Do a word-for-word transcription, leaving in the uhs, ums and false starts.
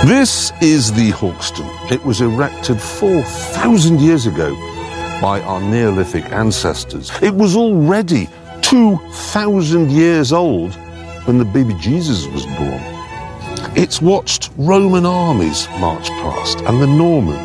This is the Hawkston. It was erected four thousand years ago by our Neolithic ancestors. It was already two thousand years old when the baby Jesus was born. It's watched Roman armies march past and the Normans.